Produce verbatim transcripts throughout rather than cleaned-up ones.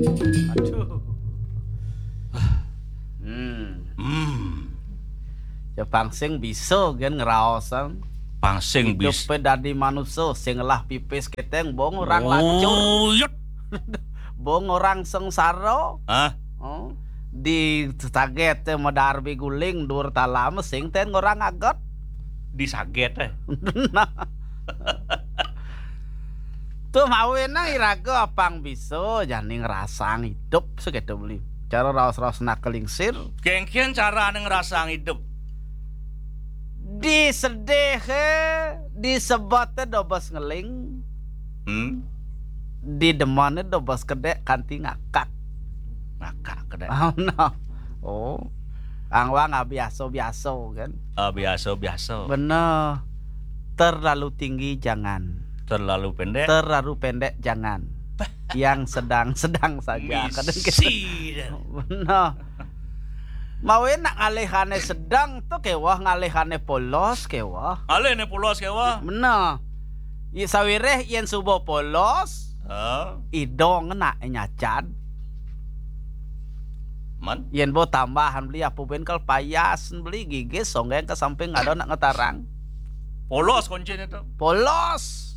Aduh. Hmm. Hmm. Ya pangsing bisa kan ngeraosan. Pangsing Hidup bis. pe dadi manusia sing lah pipis keteng bong orang lancur. Oh, yut. Bong orang sengsara. Hah? Oh. Di taget teh modar biguling dur talam sing ten orang agot. Disaget eh. Nah. Tuh mawena iraga apang bisa jani ngerasang hidup segitu beli. Cara raos-raos nak kelingsir. Kengkian cara ngerasang hidup. Di sedih disebutnya dobas ngeling. Hmm? Di demannya dobas kedek kanti ngakak. Ngakak kedek. Oh no. Oh. Angwa nggak biasa-biasa kan. Uh, biasa-biasa. Bener. Terlalu tinggi jangan. Terlalu pendek. Terlalu pendek jangan. Yang sedang-sedang saja. Kadang Misi. bener. Mau enak ngalihane sedang tuh kewah ngalihane polos kewah. Ale ne pulos kewa. Bener. I sawireh yen subuh polos. Ah, Idong nak nyacan. man. Yen bo tambahan beli apa bengkel payas beli gigi songgeng ke samping ada nak ngetarang. Polos kuncinya tuh. Polos.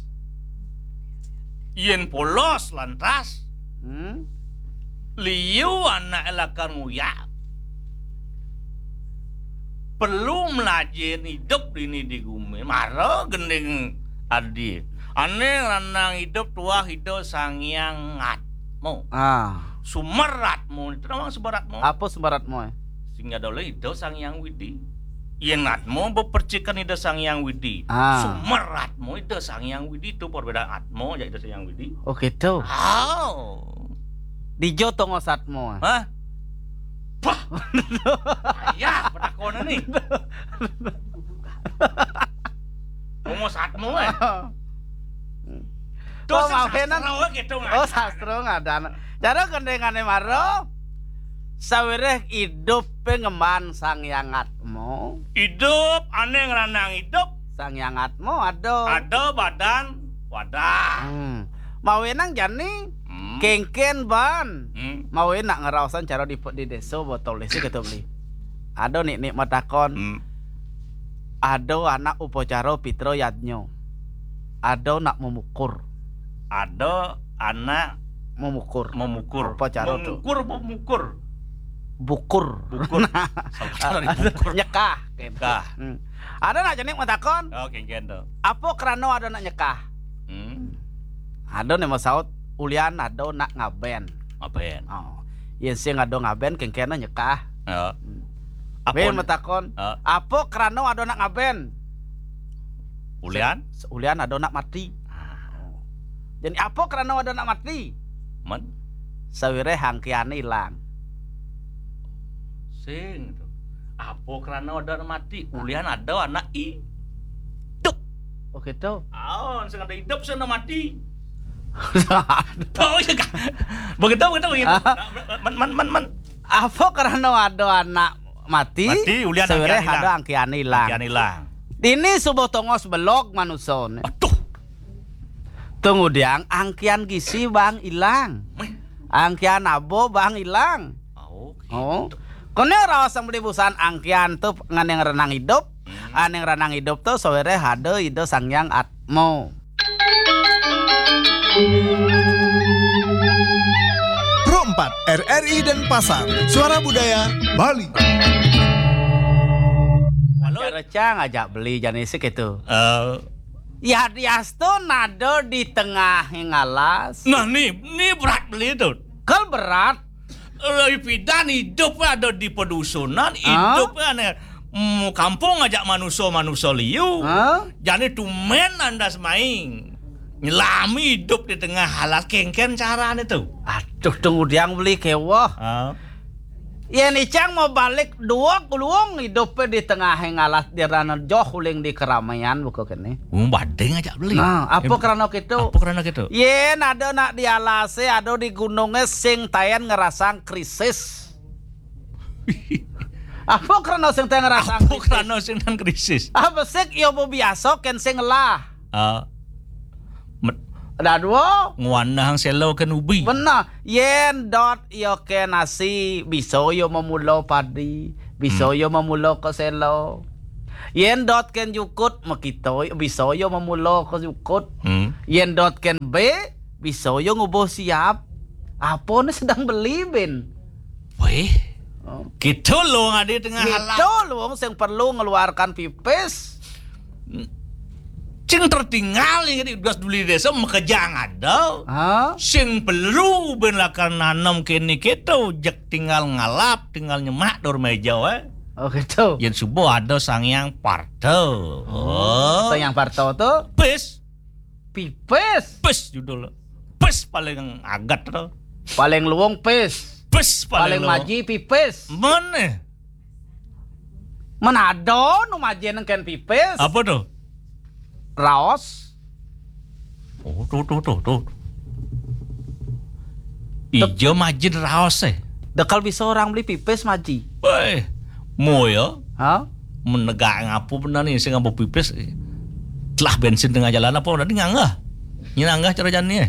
Yen polos lantas. Hmm? Liu anak elakan nguyak. Perlu melajin hidup ini di bumi. Maro gending adi. Ane ranang hidup tua hidup sangyang ngatmu. Ah. Sumeratmu itu namanya sumeratmu. Apa sembaratmu? Sehingga dole hidup sangyang widi. Yen atmu bepercikan hidup sangyang widi. Ah. Sumeratmu hidup sangyang widi itu perbedaan atmu jadi sangyang widi. Oh gitu. Oh. Di joto ngosatmu. Hah? Bah. Ya, petakona nih. Ngomong satmu eh. Oh, Terus maafenan. sastra we gitu Oh sastra ngadan. Cara kendengane maro sawireh hidup pengeman sang yangatmu. Hidup aneh ngeranang hidup. Sang yangatmu ada. Ada badan wadah. Hmm. Mau enang jani Hmm. kengken ban. Hmm. Mau enak ngeraosan cara di di desa botol lesi kita beli. Ada nik nik matakon. Hmm. Ada anak upacara pitro yadnyo. Ada nak memukur. Ada anak Memukur. memukur. Apa cara tuh? Memukur, memukur. Bukur. Bukur. Salah dibukur. Nyekah. gitu. Nyekah. Hmm. Ada nak jenik matakon. Oh, kengken tuh. Apa kerana ada nak nyekah? Hmm. Ada nih masaut ulian ada nak ngaben. Ngapain? Oh. Yen sing ada ngaben kengkena nyekah. Ya. Be Apa? matakon. Ah. Apa kerana ada nak ngaben? Ulian? Se- Ulian ada nak mati. Jadi apa kerana ada nak mati? Man? Sawire hangkiane ilang. Sing tuh. Apa karena ada mati? Ulian ada anak i. Oh gitu. Ah, sing ada hidup sing ada mati. Oh iya kan. Begitu begitu begitu. Man man man man. Apa kerana ada anak mati? Mati, ulian sawire angkian ilang. ada angkiane ilang. Kian hilang. Ini subuh tongos belok manusia. Aduh. Tunggu diang angkian gisi bang ilang. Angkian abo bang ilang. Oh. Oh. Kone rawasang beli busan angkian tuh ngan yang renang hidup. Hmm. An yang renang hidup tuh sawire hade ide sangyang atmo. Pro empat R R I dan Pasar Suara Budaya Bali. Walau Recang ngajak beli janisik itu. eh Ya diasto nado di tengah ngalas. nah nih, nih berat beli tuh. Kel berat. Eh, pidan hidup ada di pedusunan, hidup aneh mm, kampung ngajak manusia-manusia liu. Hah? Jadi tumen anda semaing nyelami hidup di tengah halas kengken caranya tuh. Aduh tunggu diang beli kewah. Ah. Ya nih cang mau balik dua guluang hidupnya di tengah ngalas di ranah jauh uling di keramaian buka kene. Um, badeng ngajak beli. Nah, apa Em, karena gitu? Apa karena gitu? Yen ada nak di alase, ada di gunungnya sing tayan ngerasang krisis. Apa karena sing tayan ngerasang Apa krisis? karena sing krisis? Apa sih yo mau biasa ken sing lah. Ah. Met- Ada dua. Nguanah selo kan ubi. Benar. Yen dot yo ke nasi, bisa yo memulo padi, bisa yo memulo ke selo. Yen dot ken yukut makito, bisa yo memulo ke yukut. Hmm. Yen dot ken B, bisa yo ngubuh siap. Apa ni sedang beli ben? Weh. Gitu loh ngade tengah halak. Gitu loh yang perlu ngeluarkan pipis. Sing tertinggal yang di gas duli desa makejang ada. Hah? Sing perlu ben lakan nanam kene kita jek tinggal ngalap, tinggal nyemak dor meja we. Oh gitu. Yen subuh ada sangyang parto. Oh. Sayang Parto tuh Pes, pipis. pes judul. Pes paling agat tuh. Paling luwung pis. Pes Paling paling, lo. maji pipis. Mana? Manado nu majen ken pipis. Apa tuh? Raos. Oh, tuh tuh tuh tuh. Ijo majid raos eh. Dekal bisa orang beli pipis maji. Weh, moyo Hah? menegak ngapu benar nih sing ngapu pipis. Telah bensin tengah jalan apa udah nganggah. Nyanggah cara jalannya.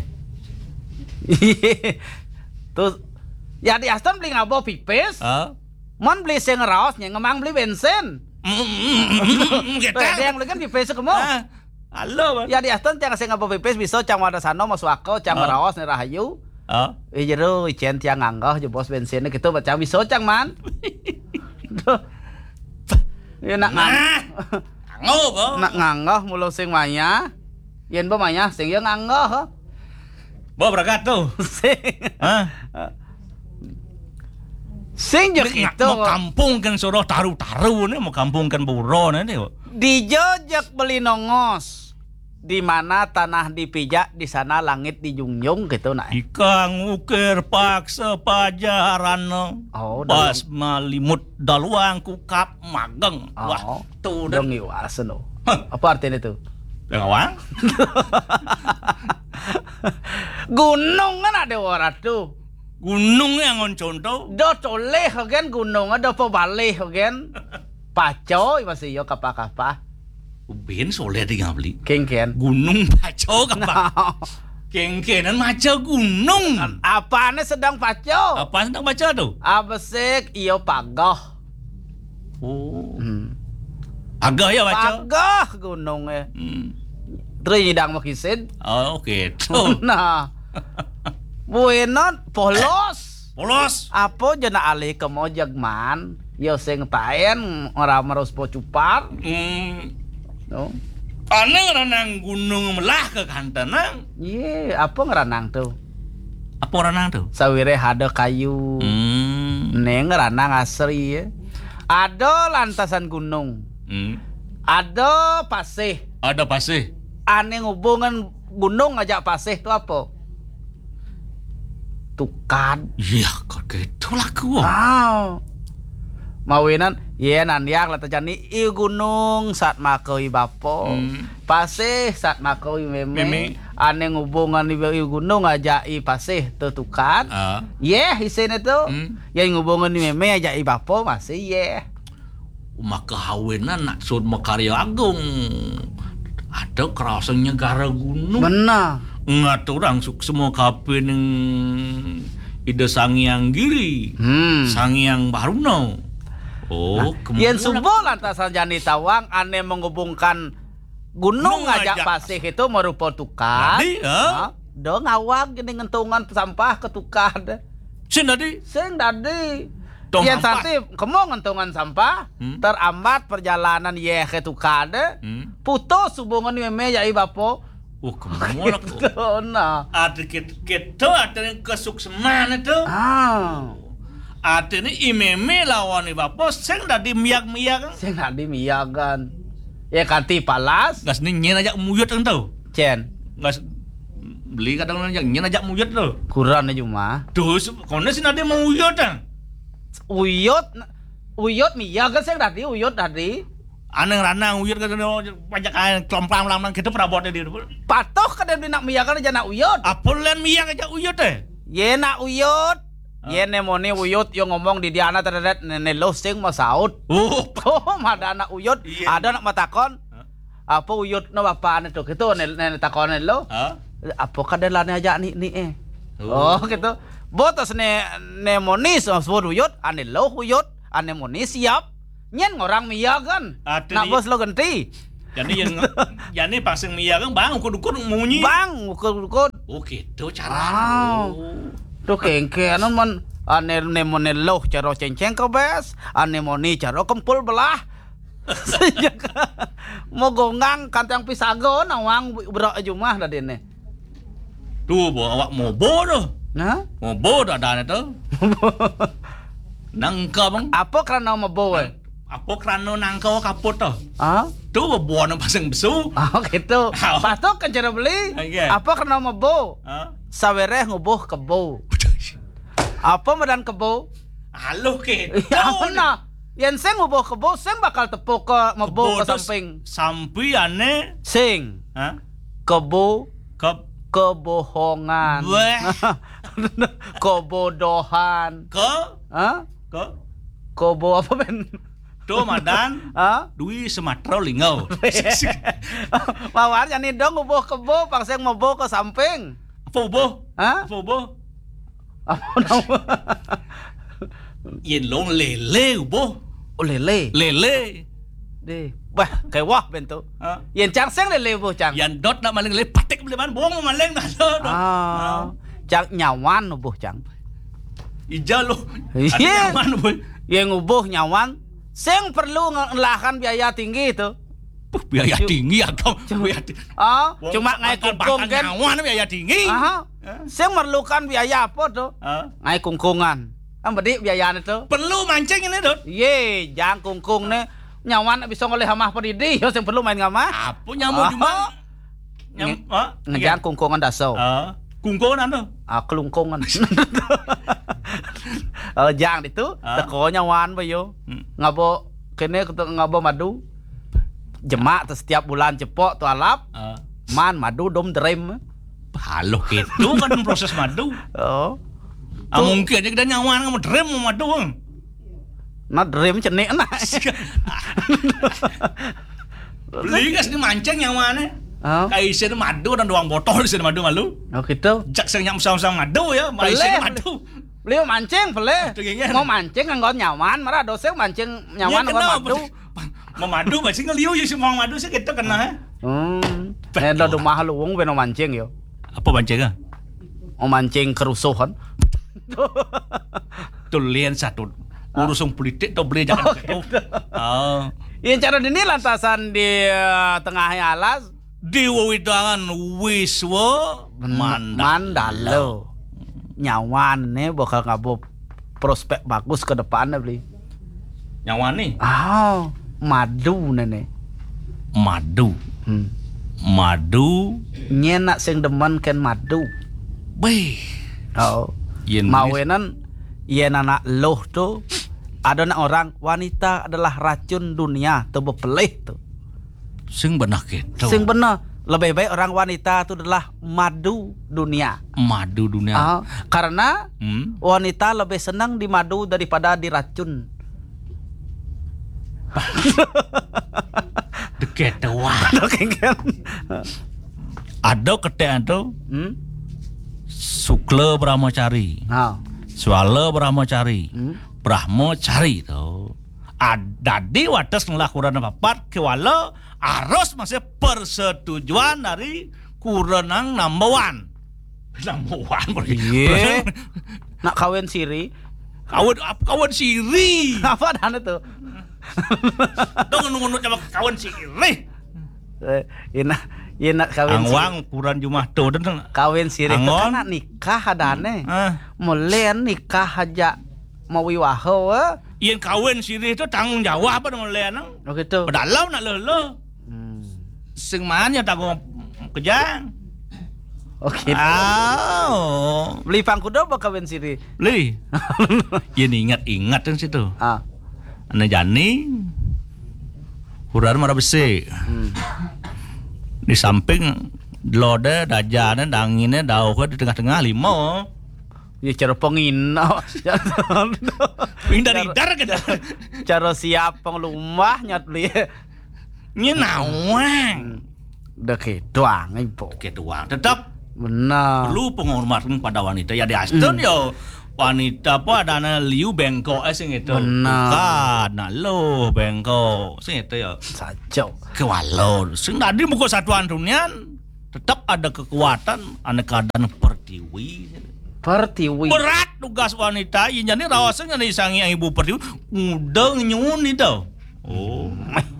Tuh ya di Aston beli ngabo pipis. Ah. Mon beli sing raos nya ngemang beli bensin. Kita. Ada yang beli kan pipis kemo. Ah, halo, Bang. Ya di Aston tiang sing ngabo pipis bisa cang wada sano masuk ako cang Ah. raos ni rahayu. Ah. Eh jero icen tiang nganggah je bos bensinnya gitu baca bisa cang man. Tuh. Ya nak ngang. Nah, ngau kok. Nak nganggah mulo sing maya. Yen ba maya sing yo nganggah. Bawa berangkat tuh. Sing. Hah? Sing je Nak gitu. mau kampung kan suruh taruh-taruh nih, mau kampung kan buro nih. Di Jojak beli nongos. Di mana tanah dipijak, di sana langit dijunjung gitu nah. Ikang ukir paksa pajaran Oh, pas malimut daluang kukap mageng. Wah, Oh, tuh dong dan iwasan oh. Apa artinya itu? ngawang. Gunung kan ada warat tuh. Gunung yang ngon contoh. Do toleh kan gunung ada apa balik kan. Paco masih yo kapa-kapa. Ben soleh tinggal beli. Ken-ken. Gunung paco apa? Kengkenan maca gunung. Apane sedang paco? Apa sedang baca tuh? Abesek iyo pagoh. Oh, Hmm. agak ya baca. Pagoh gunungnya. Hmm. Terus nyidang makisin. Oh, oke. Tuh. Nah. Buenon polos. Polos. Apa jana alih ke mojag man? Yo sing taen ora marus po cupar. Hmm. No. Aneh ranang gunung melah ke kantanang. Ye, apa ngeranang tuh? Apa ranang tuh? Sawire ada kayu. Hmm. Neng ngeranang asri ya. Ada lantasan gunung. Hmm. Ada pasih. Ada pasir. Aneh hubungan gunung ngajak pasih itu apa? Tukan. Iya, kok gitu laku. Wow. Mawinan, iya nandiak lata jani i gunung saat makoi bapo. Hmm. Pasih saat makoi meme. Meme. Aneh hubungan i gunung ngajak i pasih tu tukan. Ah. Yeah, isin itu. Hmm. Yang hubungan ni meme ngajak i bapo masih yeah. Maka kawinan nak sud makarya agung. Ada kerasang negara gunung. Benar. Ngat orang suk semua kape neng ide sangyang giri. Hmm. Sangyang baruno. Oh, Yen subuh lantasan jani tawang aneh menghubungkan gunung Gunung ngajak ngajak pasih itu merupakan tukan. Tadi, ha? Do ngawang gini ngentungan sampah ke tukan. Sin tadi. Sing tadi. Tong Yen sampah. santi kemo ngentungan sampah, Hmm. terambat perjalanan ye ke tukan. Hmm. Putus hubungan meme ya bapo. Oh, kemana kok? Gitu nah. Ada kita ada yang kesuksesan itu. Ah. Ada ini imeme lawan ni bapak seng tadi miyak-miyak. Sing tadi miyagan. Ya kanti palas. Gas ni nyen ajak muyut kan tau. Cen. Gas beli kadang ajak nyen ajak muyut tu. Kurang aja mah. Tuh, kono sih nade mau muyut kan. Uyut, uyut miyagan sing tadi uyut tadi. Aneng ranang uyut kan pajak air kelomplang lang kita pernah buat dia. Patoh kada nak miyagan aja nak uyut. Apa len miyak ajak uyut eh? Ye nak uyut. Ye nemone uyut yo ngomong di diana terdet nene lo sing masaut. Oh, Oh, ada anak uyut, Iya. ada anak matakon. Apa uyut no bapak ane tuh gitu nene takon lo. ha? Apa kadelane aja nih nih eh. Oh, gitu. Botos ne nemonis suruyut ane lo huyut ane monis siap. Nyen ngorang miyagan. Nak bos lo ganti. Jadi yang jadi pasang miyagan bang ukur-ukur munyi. Bang ukur-ukur. Oh gitu cara. Tuh kengkenan man ane nemone lo caro cenceng ke bes, ane moni caro kempul belah. Mau gongang kantang pisago nawang bro jumah dah dene. Tuh bo awak mobo tuh. Nah? Mobo dah dah itu. Nangka bang. Apa kerana mobo eh? Apa kerana nangka kaput tuh? Ah? Tuh buah pasang besu. Oh gitu. Patok kan cara beli. Apa kerana mobo? Sawereh ngubuh kebo. Apa medan kebo? Halo ke. Nah, yang seng ngubuh kebo, seng bakal tepuk ke mobo ke samping. Sampai ane. Sing. Hah? Kebo. Ke kebohongan. Kebodohan. Ke? Hah? Ke? Kobo apa ben? Tuh madan. Hah? Dui Sumatera lingau. Mawar yani dong ngubuh kebo pangseng mobo ke samping. Apa ubuh? Hah? Apa ubuh? Apa nama? Yen long lele ubuh. Oh lele. Lele. Deh. Bah, kayak wah bentuk. Ha? Yen cang seng lele ubuh cang. Yan dot nak maling lele patik beli man bohong maling dah lo. Ah. Cang nyawan ubuh cang. Ija lo. Iya. Nyaman ubuh. Yang ubuh nyawan seng perlu ngelahkan biaya tinggi itu. Puh, biaya tinggi atau biaya tinggi. Ah, cuma ngai kungkung kan. Nyawan biaya tinggi. Aha. Seng merlukan biaya apa tuh? Ngai kungkungan. Kan bedi biaya itu. Perlu mancing ini dot. Ye, jang kungkung ne nyawan bisa ngoleh hamah pedidi, yo sing perlu main ngamah. Apa nyamuk cuma nyam ah ngejang kungkungan daso. Ah, kungkungan anu. Ah, kelungkungan. Oh, jang itu teko nyawan ba yo. Ngabo kene ngabo madu. Jemak tu setiap bulan cepok tu alap. Man madu dom drem. Halo gitu kan proses madu. Oh. Ah mungkin aja kita nyawan kamu drem mau madu. Nah drem cenik nak. Beli kas ni mancing nyawane. Oh. Kai isi madu dan doang botol isi madu malu. Oh gitu. Jak sing nyam sam-sam madu ya, mai isi madu. Beliau mancing boleh. Mau mancing nganggo nyawan, marah doseng mancing nyawan nganggo madu. Memadu bacing ngeliu yo semua madu sih gitu kena. Hmm. Eh do rumah luwung beno mancing yo. Apa mancing ah? Oh mancing kerusuhan. Tuh lian satu urusan politik tuh beli jangan gitu. Oh. Yang cara ini lantasan di uh, tengah alas di wewidangan wiswa Mandalo. Nyawan nih bakal ngabo prospek bagus ke depannya beli. Nyawan nih. Oh, madu nene. Madu. Hmm. Madu. Nyenak sing demen ken madu. Beh. Oh. Mawenan yen anak loh tuh ada anak orang wanita adalah racun dunia tuh bepelih tuh. Sing benar gitu. Sing benar. Lebih baik orang wanita itu adalah madu dunia. Madu dunia. Oh, karena hmm? wanita lebih senang di madu daripada diracun. Deket wah. Ada ketek itu. Hmm? Sukla Brahmacari. Oh. Swala Brahmacari. Hmm? Brahmacari itu. Ada di wadas ngelakuran apa-apa kewala harus masih persetujuan dari kurenang number one. Number one. Iya. Nak kawin siri. Kawin kawin siri. Apa dan itu? Dong nunggu sama kawin siri. Eh, ina ina kawin siri. Angwang ukuran jumah tuh dan kawin siri. Karena nikah adane. Mulai nikah aja mau wiwaho. Iyan kawin siri itu tanggung jawab apa mulai nang? Oh gitu. Pedalau nak lelo. Sing mannya tanggung kejang. Oh gitu. Oh. Beli pangkudo apa kawin siri? Beli. Iyan ingat-ingat kan situ. Ah. Ane jani. Huran marah besi. Hmm. Di samping lode dajane dangine dauke di tengah-tengah lima. Ya cara pengino. Pindah dar ke cara siap penglumah nyat beli. Nya nawang. Dah ke doang ibu. Ke doang tetap Benar. Perlu penghormatan pada wanita. Ya di Aston yo wanita apa ada na liu bengkok eh sing itu. Benar. Bukan, nah lo bengkok sing itu ya. Sajo. Kewalon. Sing tadi buku satuan dunia tetap ada kekuatan ane keadaan pertiwi. Pertiwi. Berat tugas wanita. Iya jadi rawasnya nih sangi ibu pertiwi. Udah nyun itu. Oh.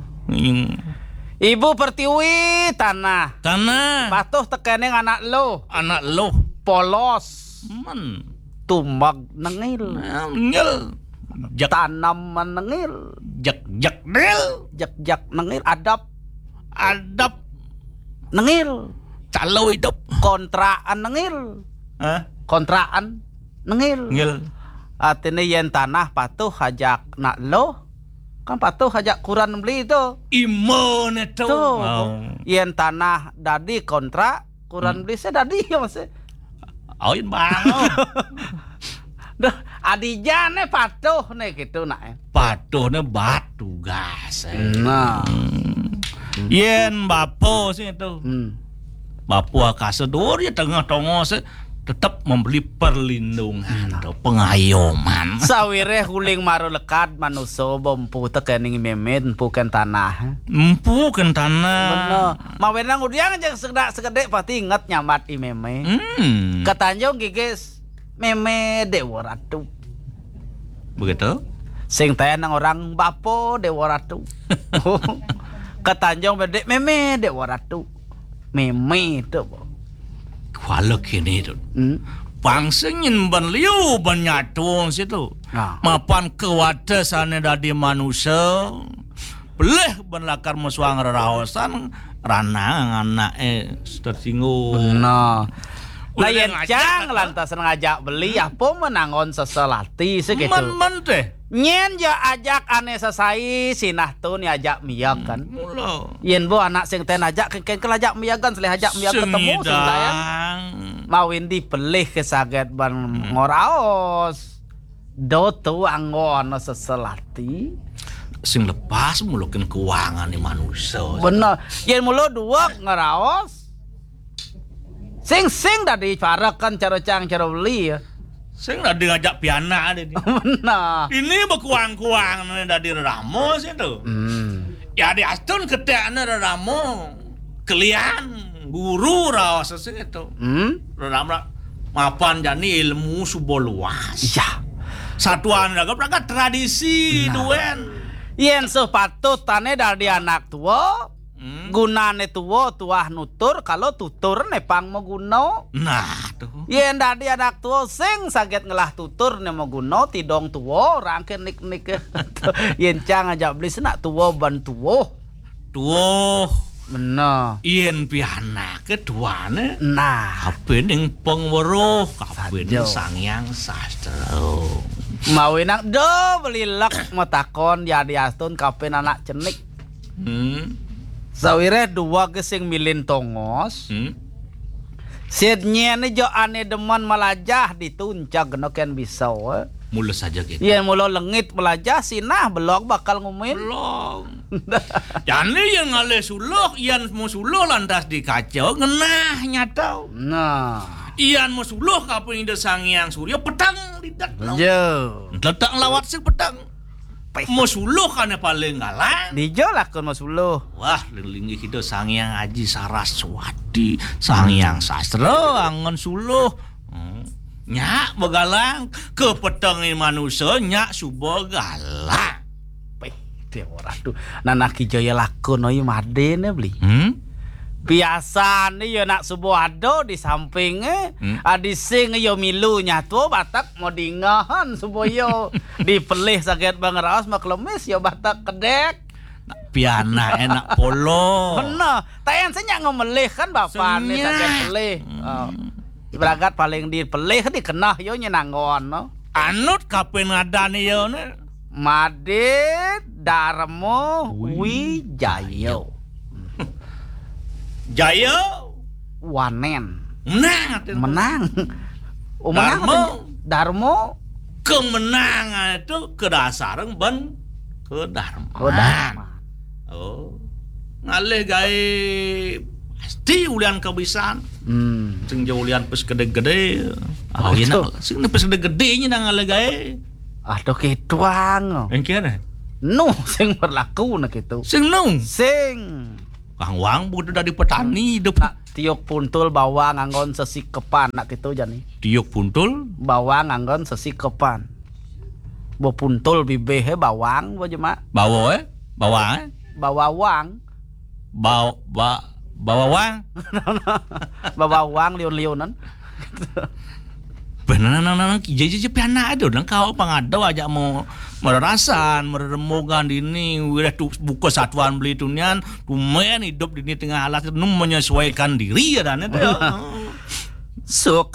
Ibu Pertiwi tanah. Tanah. Patuh tekeneng anak lo. Anak lo. Polos. Man. Tumbag nengil. Nengil. Jak Tanam menengil. jak jak del. Jak-jak nengil. Adap Adap. nengil. Calo hidup. Kontraan nengil. Hah? Kontraan nengil. Ngil. Artinya yen tanah patuh hajak nak lo. Kan patuh hajak kuran beli itu. Imun itu. Tuh. Oh. Yen tanah dadi kontrak kuran beli saya dadi ya masih. Oh, bang. Dah adijane patuh nih gitu nak. Patuhnya batu gas. Eh. Nah. Yen bapo sih itu. Hmm. Bapo kasedor ya tengah tongos tetap membeli perlindungan atau pengayoman. Sawire huling maru lekat manuso bompu tekening memen puken tanah. Empu kan tanah. Bener. Mawenang udiang aja segedak segede pasti inget nyamat i meme. Hmm. Ketanjong gigis meme Dewa Ratu. Begitu? Sing teh nang orang bapo Dewa Ratu. Ketanjong bedek meme Dewa Ratu. Meme itu. Kalau kini itu. Hmm. Pangsengin ban liu ban nyatung situ. Nah. Mapan kewadesane dadi manusia. Beleh ban lakar musuang raraosan ranang anak eh tersinggung. Bener. Nah Udah yen ngajak, cang kan? lantas ngajak beli apa menangon seselati segitu. Men-men teh. Nyen ja ajak ane sesai sinah tun ajak miyak kan. Mula. Yen bo anak sing ten ajak kengken kelajak miyagan seleh ajak miyak ketemu sing sayang. Mawin dipelih kesaget ban ngoraos. Do tu anggon seselati. Sing lepas mulukin keuangan ni manusia. Bener. Yen mulo dua ngeraos. Sing-sing dari parakan cara cang cara beli ya. Sing dah ngajak piana ada ni. Bener. Ini berkuang-kuang ni dari ramo situ. Hmm. Ya di Aston keteknya ramo. Kalian guru rawas itu. Hmm? Ramo mapan jani ilmu subo luas. Iya. Satuan raga raga tradisi Nah. duen. Yen sepatut tane dari anak tua. Hmm. Gunane tuwo tuah nutur kalau tutur ne pang mo guno. Nah tuh. Yen dadi anak tuwo sing saget ngelah tutur ne mo guno tidong tuwo rangke nik-nik. Yen cang aja beli senak tuwo ban tuwo. Tuh. Bener. Ien piana keduane. Nah, Kapening pengweruh, kapening Sajo. sangyang sastra. mau enak do beli lek mau takon ya di astun kapen anak cenik. Hmm. Sawire dua gesing milin tongos. Hmm. Sidnya ni jo ane deman melajah dituncak genoken bisa we. Mula saja gitu. Yen mulo lengit melajah sinah belok bakal ngumin. Belum. Jadi yang ngale suluh, yang mau suluh lantas dikacau, ngenah nyatau. Nah, Ian mau suluh kaping ide sangyang surya petang lidak. jo. Letak lawat sih petang. Mau suluh kan paling galang. Dijo lakon mas uluh. Wah, linggi hidup sangyang Aji Saraswati, sangyang sastra, angon suluh. Hmm. Nyak begalang ke petangin manusia, nyak subo galang. Peh, dia ora tuh. Nanak kijaya lakon oi madene beli. Hmm? Biasa nih yo nak subuh ado di sampingnya Hmm. adi sing yo milu nyatu batak mau dingahan subuh yo dipelih sakit bang raos maklemis yo batak kedek. Piana enak polo. Nah, tayan senya ngomelih kan bapak nih Senya. sakit pelih. Oh. Beragat paling dipelih di kenah yo nyenanggon no. Anut kapen ngadani yo ne. Madit Darmo Wijayo Jaya Wanen menang atuh. menang. Oh, menang Darmo. atuh. Darmo Kemenangan itu kedasarang ban kedarmaan. Kodarma. Oh. Ngalih gawe pasti ulian kebisan. Hmm. Sing jauh ulian pes gede-gede. Ah, iya Aduh. nak, sing pes gede-gedenya nang alagae. Aduh kituang. Yang kira, Nu sing berlaku na kitu. sing nung. Sing Kang Wang bukan dari petani hidup. nak tiuk puntul bawang anggon sesikepan nak kitu jani. Tiuk puntul. Bawang anggon sesikepan. Bo puntul bibeh he bawang bo jema. Bawa eh, bawa eh, Bawawang. bawa ba, bawa wang. Bawawang liun-liunan. Benar nang nang jadi jadi piana ada dan kau pangado aja mau mererasan meremogan ini udah tu buka satuan beli tunian lumayan hidup di tengah alat itu menyesuaikan diri ya dan itu. Suk